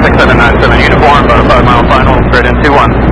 6797 uniform, about a 5 mile final, straight in 21.